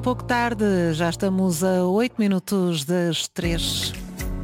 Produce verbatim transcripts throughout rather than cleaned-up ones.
Pouco tarde, já estamos a oito minutos das três.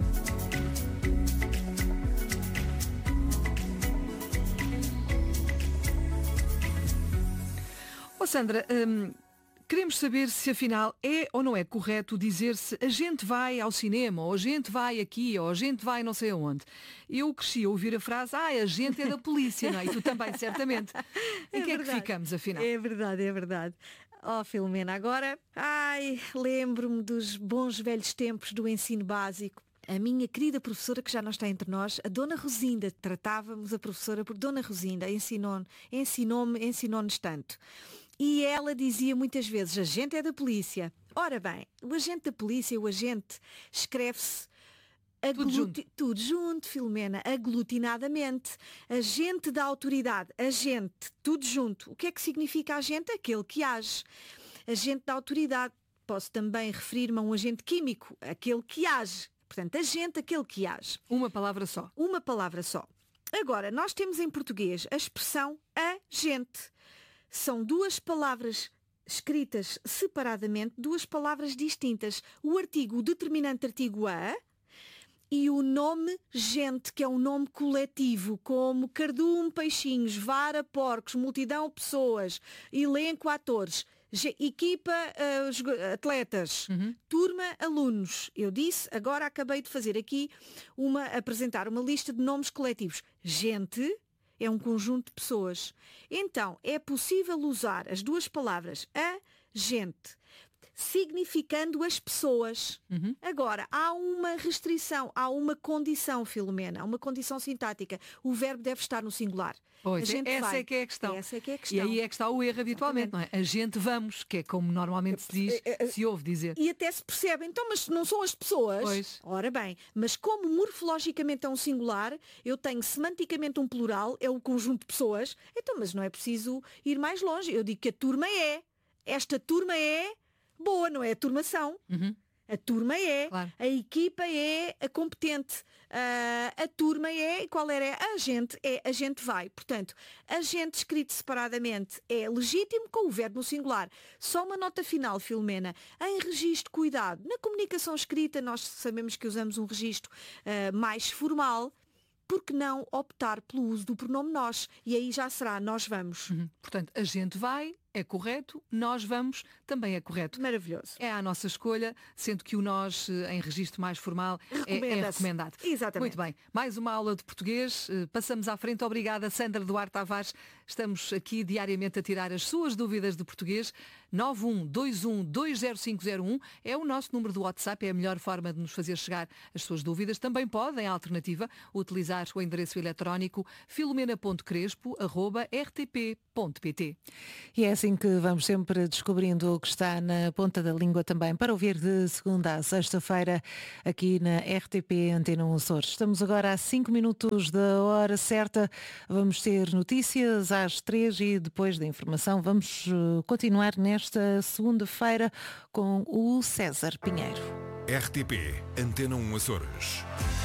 Ó Sandra, hum, queremos saber se afinal é ou não é correto dizer-se a gente vai ao cinema, ou a gente vai aqui, ou a gente vai não sei aonde. Eu cresci a ouvir a frase, ah, a gente é da polícia, não é? E tu também, certamente. Em É que é que verdade. ficamos afinal? É verdade, é verdade. Oh, Filomena, agora, ai, lembro-me dos bons velhos tempos do ensino básico. A minha querida professora, que já não está entre nós, a Dona Rosinda, tratávamos a professora por Dona Rosinda, ensinou, ensinou-me, ensinou-nos tanto. E ela dizia muitas vezes, a gente é da polícia. Ora bem, o agente da polícia, o agente, escreve-se Tudo junto. Agluti- Tudo junto, Filomena, aglutinadamente. Agente da autoridade, agente, tudo junto. O que é que significa agente? Aquele que age. Agente da autoridade, posso também referir-me a um agente químico, aquele que age. Portanto, agente, aquele que age. Uma palavra só. Uma palavra só. Agora, nós temos em português a expressão agente. São duas palavras escritas separadamente, duas palavras distintas. O artigo, o determinante artigo a, e o nome gente, que é um nome coletivo, como cardume, peixinhos, vara, porcos, multidão, pessoas, elenco, atores, ge- equipa, ah, joga- atletas, turma, alunos. Eu disse, agora acabei de fazer aqui uma, apresentar uma lista de nomes coletivos. Gente é um conjunto de pessoas. Então, é possível usar as duas palavras a gente, significando as pessoas. Agora, há uma restrição, há uma condição, Filomena, há uma condição sintática. O verbo deve estar no singular. Pois, A gente essa vai. é que é a questão. Essa é que é a questão. E aí é que está o erro habitualmente, não é? A gente vamos, que é como normalmente se diz, se ouve dizer. E até se percebe, então, mas não são as pessoas? Pois. Ora bem, mas como morfologicamente é um singular, eu tenho semanticamente um plural, é o conjunto de pessoas, então, mas não é preciso ir mais longe. Eu digo que a turma é. Esta turma é boa, não é a turmação. A turma é, Claro. a equipa é a competente, ah, a turma é, e qual era a gente? É a gente vai. Portanto, a gente escrito separadamente é legítimo com o verbo no singular. Só uma nota final, Filomena. Em registro, cuidado. Na comunicação escrita, nós sabemos que usamos um registro ah, mais formal. Por que não optar pelo uso do pronome nós? E aí já será nós vamos. Uhum. Portanto, a gente vai, é correto, nós vamos, também é correto. Maravilhoso. É a nossa escolha, sendo que o nós eh, em registro mais formal é, é Recomenda-se. recomendado. Exatamente. Muito bem. Mais uma aula de português. Eh, Passamos à frente. Obrigada, Sandra Duarte Tavares. Estamos aqui diariamente a tirar as suas dúvidas de português. nove um dois um dois zero cinco zero um é o nosso número do WhatsApp. É a melhor forma de nos fazer chegar as suas dúvidas. Também pode, em alternativa, utilizar o endereço eletrónico filomena ponto crespo arroba r t p ponto p t. E é assim que vamos sempre descobrindo o que está na ponta da língua também para ouvir de segunda a sexta-feira aqui na R T P Antena um Açores. Estamos agora a cinco minutos da hora certa. Vamos ter notícias às três e depois da informação vamos eh, continuar nesta segunda-feira com o César Pinheiro. R T P Antena um Açores.